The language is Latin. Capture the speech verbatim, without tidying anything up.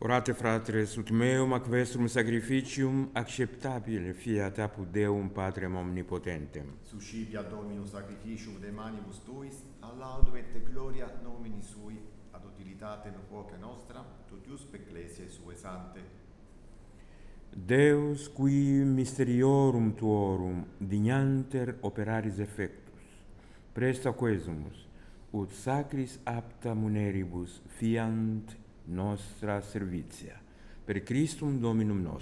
Orate, fratres, ut meum ac vestrum sacrificium acceptabile fiat apud Deum Patrem omnipotentem. Suscipia Dominus sacrificium de manibus tuis, ad laudum et gloria nomini sui, ad utilitatem quoque nostra, totiusque ecclesiae sue sante. Deus, qui mysteriorum tuorum dignanter operaris effectus, presta quesumus, ut sacris apta muneribus fiant nostra servitia, per Christum Dominum nostrum.